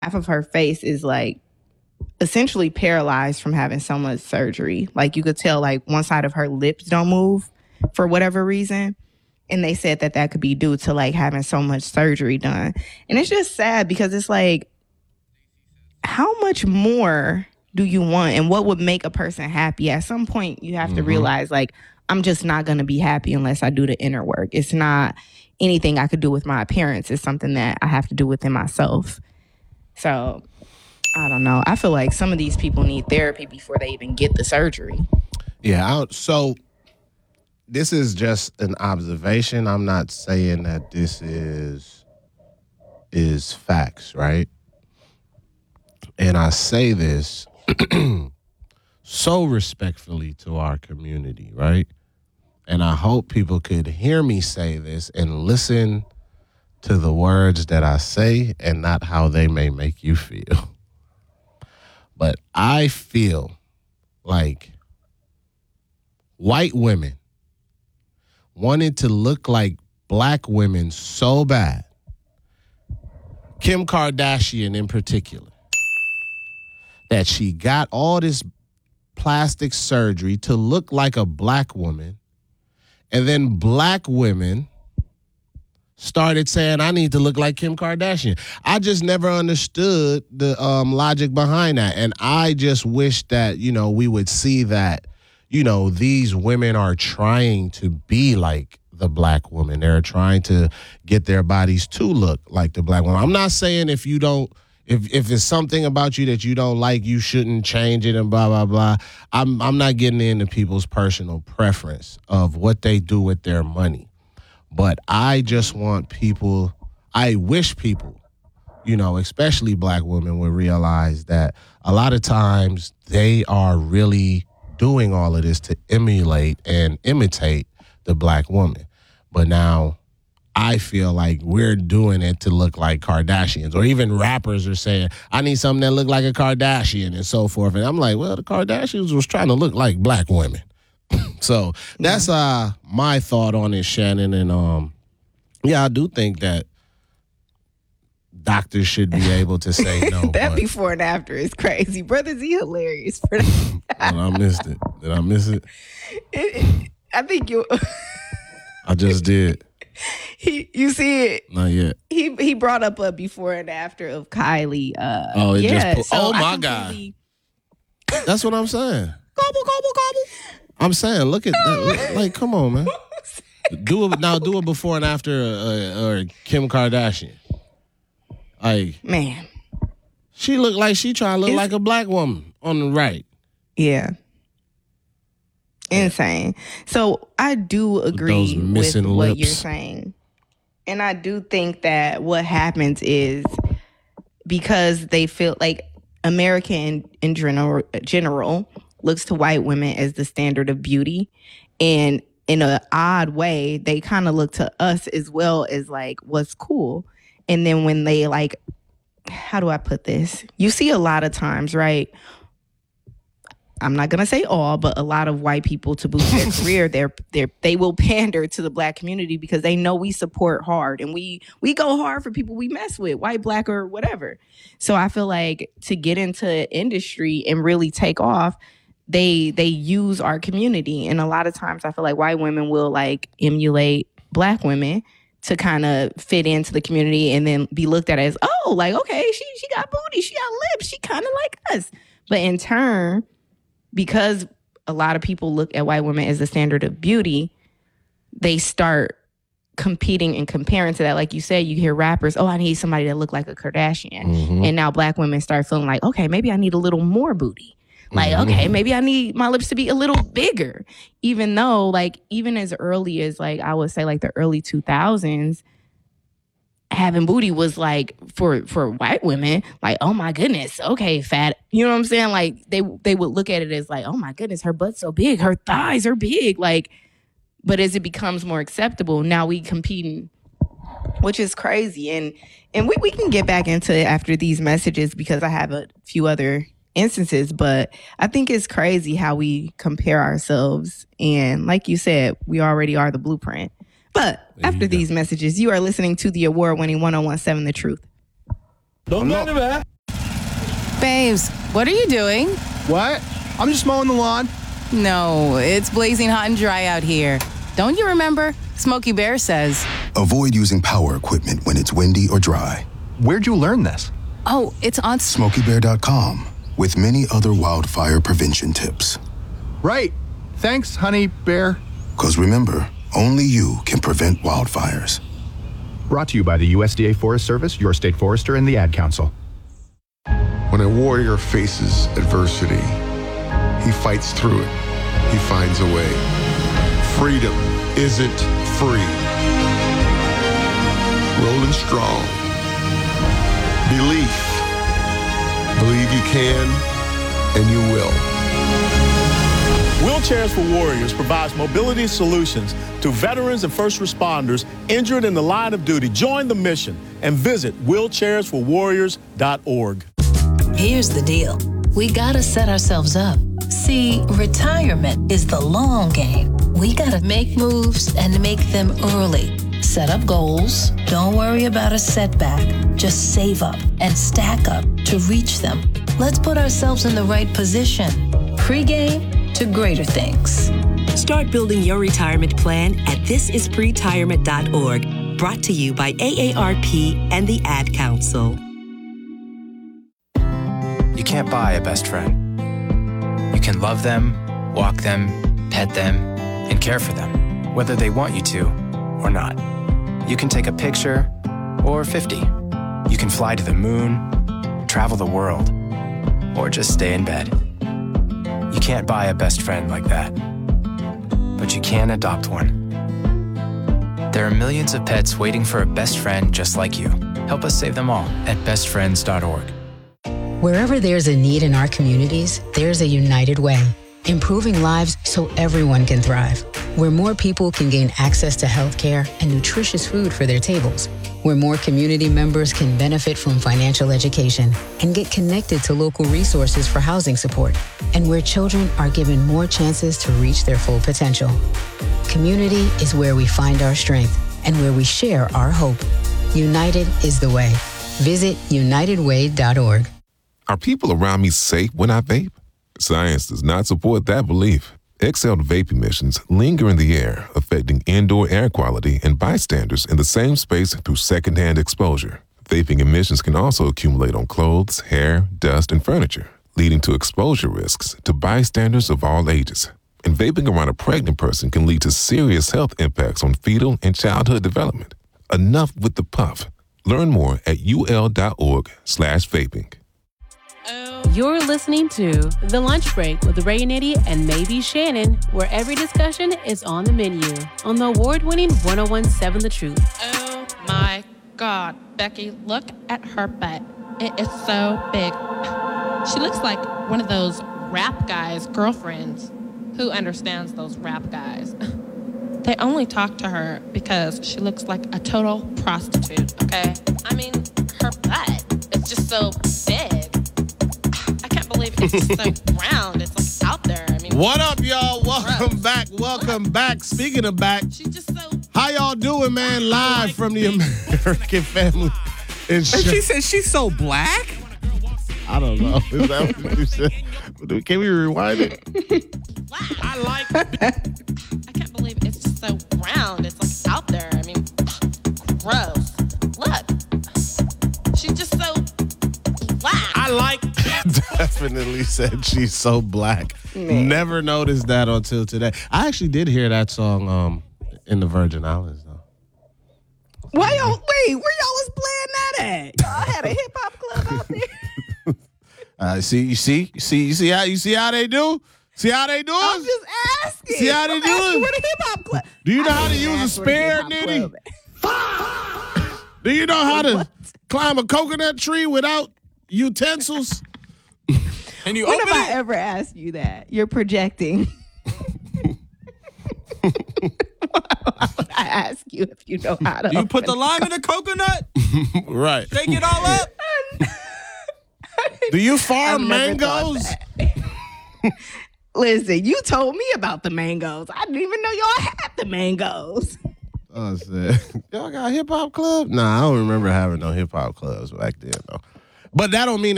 half of her face is like essentially paralyzed from having so much surgery. Like you could tell like one side of her lips don't move for whatever reason. And they said that that could be due to like having so much surgery done. And it's just sad because it's like, how much more do you want? And what would make a person happy? At some point, you have to realize like, I'm just not going to be happy unless I do the inner work. It's not anything I could do with my appearance. It's something that I have to do within myself. So I don't know. I feel like some of these people need therapy before they even get the surgery. Yeah. So this is just an observation. I'm not saying that this is facts, right? And I say this so respectfully to our community, right? And I hope people could hear me say this and listen to the words that I say and not how they may make you feel. But I feel like white women wanted to look like black women so bad, Kim Kardashian in particular, that she got all this plastic surgery to look like a black woman, and then black women started saying, I need to look like Kim Kardashian. I just never understood the logic behind that. And I just wish that, we would see that, these women are trying to be like the black woman. They're trying to get their bodies to look like the black woman. I'm not saying if it's something about you that you don't like, you shouldn't change it and blah, blah, blah. I'm not getting into people's personal preference of what they do with their money. But I just I wish people, especially black women, would realize that a lot of times they are really doing all of this to emulate and imitate the black woman. But now I feel like we're doing it to look like Kardashians, or even rappers are saying, I need something that look like a Kardashian and so forth. And I'm like, well, the Kardashians was trying to look like black women. So that's my thought on it, Shannon. And I do think that doctors should be able to say no. That before and after is crazy. Brother Z hilarious for that. I missed it. Did I miss it? I think you... I just did. You see it? Not yet. He brought up a before and after of Kylie. My God. That's what I'm saying. Gobble, gobble, gobble. I'm saying, look at that. Like, come on, man. Do it before and after or Kim Kardashian. Like, man, she looked like she trying to look like a black woman on the right. Yeah. Insane. So I do agree with what you're saying. And I do think that what happens is because they feel like America in general looks to white women as the standard of beauty. And in an odd way, they kind of look to us as well as like what's cool. And then when they like, how do I put this? You see a lot of times, right? I'm not going to say all, but a lot of white people to boost their career, they will pander to the black community because they know we support hard and we go hard for people we mess with, white, black, or whatever. So I feel like to get into industry and really take off, they use our community. And a lot of times I feel like white women will like emulate black women to kind of fit into the community and then be looked at as, oh, like, okay, she got booty, she got lips, she kind of like us. But in turn, because a lot of people look at white women as the standard of beauty, they start competing and comparing to that. Like you said, you hear rappers, oh, I need somebody that look like a Kardashian. Mm-hmm. And now black women start feeling like, okay, maybe I need a little more booty. Like, okay, maybe I need my lips to be a little bigger. Even though, like, even as early as, like, I would say, like, the early 2000s, having booty was, like, for white women, like, oh, my goodness, okay, fat. You know what I'm saying? Like, they would look at it as, like, oh, my goodness, her butt's so big, her thighs are big. Like, but as it becomes more acceptable, now we competing, which is crazy. And we can get back into it after these messages because I have a few other instances, but I think it's crazy how we compare ourselves. And like you said, we already are the blueprint. But after these messages, you are listening to the award-winning 1017 The Truth. Babes, what are you doing? What? I'm just mowing the lawn. No, it's blazing hot and dry out here. Don't you remember? Smokey Bear says. Avoid using power equipment when it's windy or dry. Where'd you learn this? Oh, it's on SmokeyBear.com with many other wildfire prevention tips. Right. Thanks, honey bear. Because remember, only you can prevent wildfires. Brought to you by the USDA Forest Service, your state forester, and the Ad Council. When a warrior faces adversity, he fights through it. He finds a way. Freedom isn't free. Rolling strong. Belief. Believe you can, and you will. Wheelchairs for Warriors provides mobility solutions to veterans and first responders injured in the line of duty. Join the mission and visit wheelchairsforwarriors.org. Here's the deal. We gotta set ourselves up. See, retirement is the long game. We gotta make moves and make them early. Set up goals. Don't worry about a setback. Just save up and stack up to reach them. Let's put ourselves in the right position. Pre-game to greater things. Start building your retirement plan at thisispretirement.org. Brought to you by AARP and the Ad Council. You can't buy a best friend. You can love them, walk them, pet them, and care for them, whether they want you to or not. You can take a picture or 50. You can fly to the moon, travel the world, or just stay in bed. You can't buy a best friend like that, but you can adopt one. There are millions of pets waiting for a best friend just like you. Help us save them all at bestfriends.org. Wherever there's a need in our communities, there's a United Way, improving lives so everyone can thrive. Where more people can gain access to healthcare and nutritious food for their tables. Where more community members can benefit from financial education and get connected to local resources for housing support. And where children are given more chances to reach their full potential. Community is where we find our strength and where we share our hope. United is the way. Visit unitedway.org. Are people around me safe when I vape? Science does not support that belief. Exhaled vape emissions linger in the air, affecting indoor air quality and bystanders in the same space through secondhand exposure. Vaping emissions can also accumulate on clothes, hair, dust, and furniture, leading to exposure risks to bystanders of all ages. And vaping around a pregnant person can lead to serious health impacts on fetal and childhood development. Enough with the puff. Learn more at ul.org/vaping. You're listening to The Lunch Break with Ray and Eddie and maybe Shannon, where every discussion is on the menu on the award-winning 101.7 The Truth. Oh my God, Becky, look at her butt. It is so big. She looks like one of those rap guys' girlfriends. Who understands those rap guys? They only talk to her because she looks like a total prostitute, okay? I mean, her butt is just so big. I can't believe it's just so round. It's like out there. I mean, what up, y'all? Welcome back. Welcome back. Speaking of back, she's just so. How y'all doing, man? Live from the American Family Insurance. She said she's so black? I don't know. Is that what you said? Can we rewind it? I like it. I can't believe it's just so round. It's like out there. I mean, gross. Look. She's just so black. I like Definitely said she's so black. Man. Never noticed that until today. I actually did hear that song in the Virgin Islands, though. Why y'all, wait, where y'all was playing that at? Y'all had a hip hop club out there. You see how they do? See how they do it? I'm just asking. See how they do it? Where the hip hop club? Do you know how to use a spare, Nitty? Do you know how to climb a coconut tree without utensils? And you when open have I ever asked you that? You're projecting. Why would I ask you if you know how to? You put the lime in the coconut? Right. Shake it all up? Do you farm mangoes? Listen, you told me about the mangoes. I didn't even know y'all had the mangoes. Oh, shit. Y'all got a hip hop club? Nah, I don't remember having no hip hop clubs back then, though. But that don't mean